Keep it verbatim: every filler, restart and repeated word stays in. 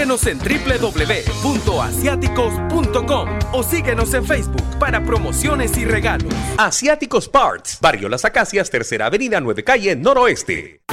Visítenos en doble u doble u doble u punto asiáticos punto com o síguenos en Facebook para promociones y regalos. Asiáticos Parts, Barrio Las Acacias, Tercera Avenida, nueve Calle, Noroeste.